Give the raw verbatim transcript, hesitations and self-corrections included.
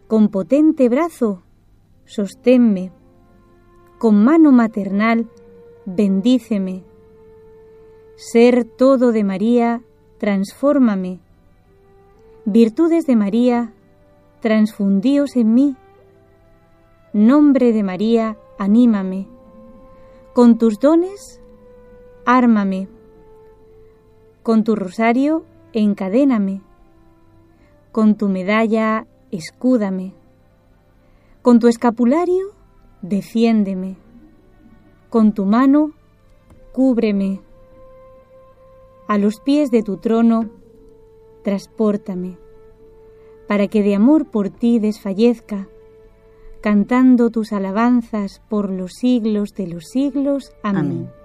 Con potente brazo, sosténme. Con mano maternal, bendíceme. Ser todo de María, transfórmame. Virtudes de María, transfundíos en mí. Nombre de María, anímame. Con tus dones, ármame. Con tu rosario, encadéname. Con tu medalla, escúdame. Con tu escapulario, defiéndeme. Con tu mano, cúbreme. A los pies de tu trono, transpórtame, para que de amor por ti desfallezca, cantando tus alabanzas por los siglos de los siglos. Amén. Amén.